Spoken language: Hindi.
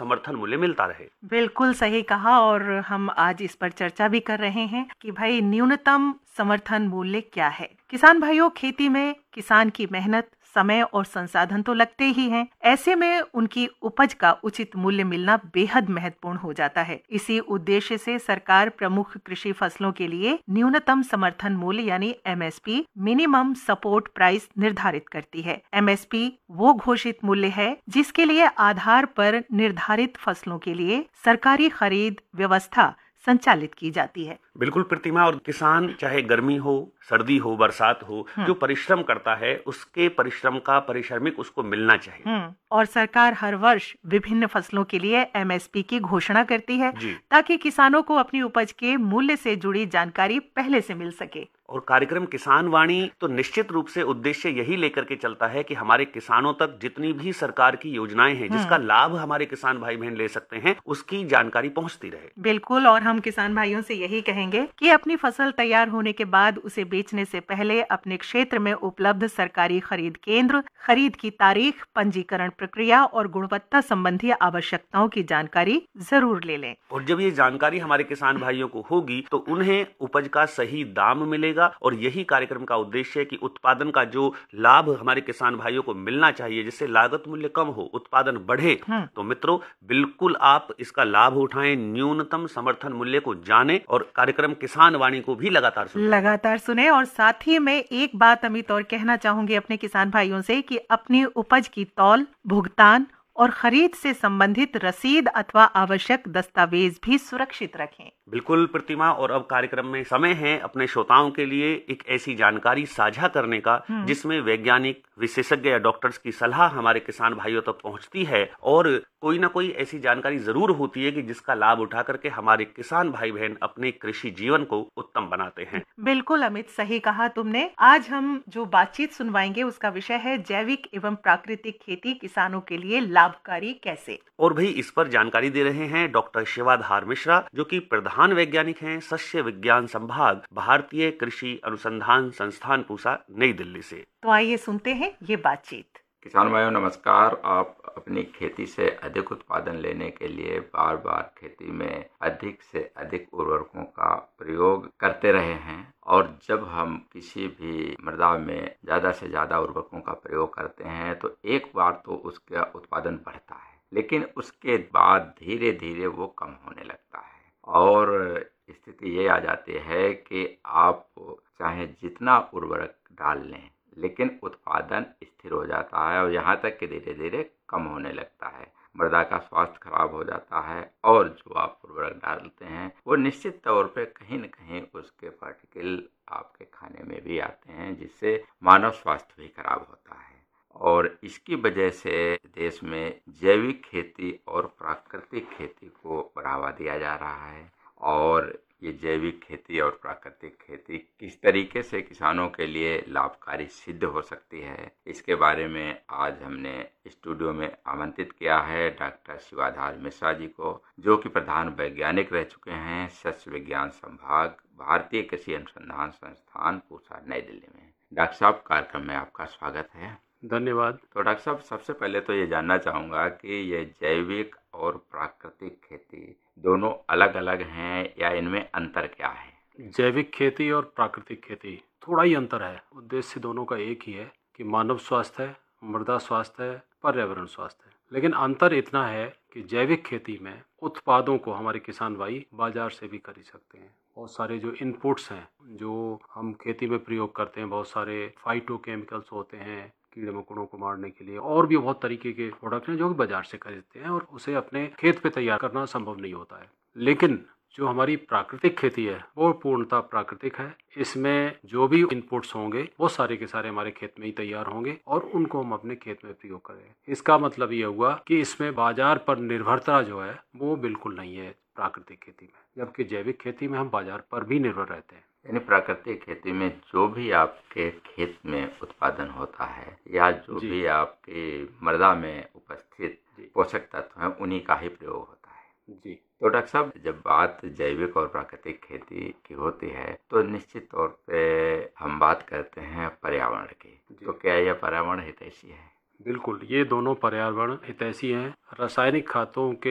समर्थन मूल्य मिलता रहे। बिल्कुल सही कहा। और हम आज इस पर चर्चा भी कर रहे हैं कि भाई न्यूनतम समर्थन मूल्य क्या है। किसान भाइयों, खेती में किसान की मेहनत, समय और संसाधन तो लगते ही हैं। ऐसे में उनकी उपज का उचित मूल्य मिलना बेहद महत्वपूर्ण हो जाता है। इसी उद्देश्य से सरकार प्रमुख कृषि फसलों के लिए न्यूनतम समर्थन मूल्य यानी एमएसपी, मिनिमम सपोर्ट प्राइस निर्धारित करती है। एमएसपी वो घोषित मूल्य है जिसके लिए आधार पर निर्धारित फसलों के लिए सरकारी खरीद व्यवस्था संचालित की जाती है। बिल्कुल प्रतिमा। और किसान चाहे गर्मी हो, सर्दी हो, बरसात हो, जो परिश्रम करता है उसके परिश्रम का पारिश्रमिक उसको मिलना चाहिए। और सरकार हर वर्ष विभिन्न फसलों के लिए एमएसपी की घोषणा करती है ताकि किसानों को अपनी उपज के मूल्य से जुड़ी जानकारी पहले से मिल सके। और कार्यक्रम किसान वाणी तो निश्चित रूप से उद्देश्य यही लेकर के चलता है कि हमारे किसानों तक जितनी भी सरकार की योजनाएं हैं जिसका लाभ हमारे किसान भाई बहन ले सकते हैं उसकी जानकारी पहुंचती रहे। बिल्कुल। और हम किसान भाइयों से यही कहेंगे कि अपनी फसल तैयार होने के बाद उसे बेचने से पहले अपने क्षेत्र में उपलब्ध सरकारी खरीद केंद्र, खरीद की तारीख, पंजीकरण प्रक्रिया और गुणवत्ता संबंधी आवश्यकताओं की जानकारी जरूर ले लें। और जब ये जानकारी हमारे किसान भाइयों को होगी तो उन्हें उपज का सही दाम मिलेगा। और यही कार्यक्रम का उद्देश्य है कि उत्पादन का जो लाभ हमारे किसान भाइयों को मिलना चाहिए, जिससे लागत मूल्य कम हो, उत्पादन बढ़े। तो मित्रों, बिल्कुल आप इसका लाभ उठाएं, न्यूनतम समर्थन मूल्य को जानें और कार्यक्रम किसान वाणी को भी लगातार सुने। और साथ ही मैं एक बात अमित और कहना चाहूंगी अपने किसान भाइयों से कि अपनी उपज की तौल, भुगतान और खरीद से संबंधित रसीद अथवा आवश्यक दस्तावेज भी सुरक्षित रखें। बिल्कुल प्रतिमा। और अब कार्यक्रम में समय है अपने श्रोताओं के लिए एक ऐसी जानकारी साझा करने का जिसमें वैज्ञानिक, विशेषज्ञ या डॉक्टर्स की सलाह हमारे किसान भाइयों तक पहुंचती है और कोई ना कोई ऐसी जानकारी जरूर होती है कि जिसका लाभ उठा करके हमारे किसान भाई बहन अपने कृषि जीवन को उत्तम बनाते हैं। बिल्कुल अमित, सही कहा तुमने। आज हम जो बातचीत सुनवाएंगे उसका विषय है जैविक एवं प्राकृतिक खेती किसानों के लिए लाभकारी कैसे। और भाई इस पर जानकारी दे रहे हैं डॉक्टर शिवाधार मिश्रा, जो कि प्रधान वैज्ञानिक हैं सस्य विज्ञान संभाग, भारतीय कृषि अनुसंधान संस्थान पूसा, नई दिल्ली से। तो आइए सुनते हैं ये बातचीत। किसान भाइयों नमस्कार। आप अपनी खेती से अधिक उत्पादन लेने के लिए बार बार खेती में अधिक से अधिक उर्वरकों का प्रयोग करते रहे हैं। और जब हम किसी भी मृदा में ज्यादा से ज्यादा उर्वरकों का प्रयोग करते हैं तो एक बार तो उसका उत्पादन बढ़ता है, लेकिन उसके बाद धीरे धीरे वो कम होने लगता है और स्थिति ये आ जाती है कि आप चाहे जितना उर्वरक डाल लें लेकिन उत्पादन स्थिर हो जाता है और यहाँ तक कि धीरे धीरे कम होने लगता है। मृदा का स्वास्थ्य खराब हो जाता है और जो आप उर्वरक डालते हैं वो निश्चित तौर पे कहीं न कहीं उसके पार्टिकल आपके खाने में भी आते हैं, जिससे मानव स्वास्थ्य भी खराब होता है। और इसकी वजह से देश में जैविक खेती और प्राकृतिक खेती को बढ़ावा दिया जा रहा है। और ये जैविक खेती और प्राकृतिक खेती किस तरीके से किसानों के लिए लाभकारी सिद्ध हो सकती है, इसके बारे में आज हमने स्टूडियो में आमंत्रित किया है डॉक्टर शिवाधार मिश्रा जी को, जो कि प्रधान वैज्ञानिक रह चुके हैं सस्य विज्ञान संभाग, भारतीय कृषि अनुसंधान संस्थान पूसा, नई दिल्ली में। डॉक्टर साहब, कार्यक्रम में आपका स्वागत है। धन्यवाद। तो डॉक्टर साहब, सबसे पहले तो ये जानना चाहूँगा कि ये जैविक और प्राकृतिक खेती दोनों अलग अलग हैं या इनमें अंतर क्या है? जैविक खेती और प्राकृतिक खेती थोड़ा ही अंतर है। उद्देश्य दोनों का एक ही है कि मानव स्वास्थ्य है, मृदा स्वास्थ्य है, पर्यावरण स्वास्थ्य है। लेकिन अंतर इतना है कि जैविक खेती में उत्पादों को हमारे किसान भाई बाजार से भी खरीद सकते हैं। बहुत सारे जो इनपुट्स हैं जो हम खेती में प्रयोग करते हैं, बहुत सारे फाइटो केमिकल्स होते हैं कीड़े मकोड़ों को मारने के लिए, और भी बहुत तरीके के प्रोडक्ट हैं जो बाजार से खरीदते हैं और उसे अपने खेत पे तैयार करना संभव नहीं होता है। लेकिन जो हमारी प्राकृतिक खेती है वो पूर्णतः प्राकृतिक है। इसमें जो भी इनपुट्स होंगे वो सारे के सारे हमारे खेत में ही तैयार होंगे और उनको हम अपने खेत में प्रयोग करें। इसका मतलब ये हुआ कि इसमें बाजार पर निर्भरता जो है वो बिल्कुल नहीं है प्राकृतिक खेती में, जबकि जैविक खेती में हम बाजार पर भी निर्भर रहते हैं। यानी प्राकृतिक खेती में जो भी आपके खेत में उत्पादन होता है या जो भी आपके मृदा में उपस्थित पोषक तत्व हैं उन्हीं का ही प्रयोग होता है। जी। तो डॉक्टर साहब, जब बात जैविक और प्राकृतिक खेती की होती है तो निश्चित तौर पे हम बात करते हैं पर्यावरण की। तो क्या यह पर्यावरण हितैषी है? बिल्कुल, ये दोनों पर्यावरण हितैषी हैं। रासायनिक खादों के